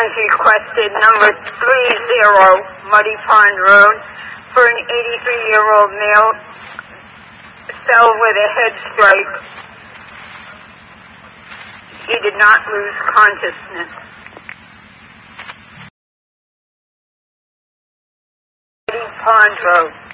ambulance requested number 30 Muddy Pond Road for an 83-year-old male fell with a head strike. He did not lose consciousness. Muddy Pond Road.